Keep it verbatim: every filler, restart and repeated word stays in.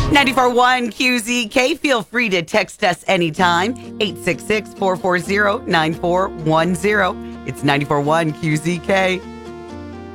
ninety-four point one Q Z K. Feel free to text us anytime. eight six six, four four zero, nine four one zero. It's ninety-four point one Q Z K.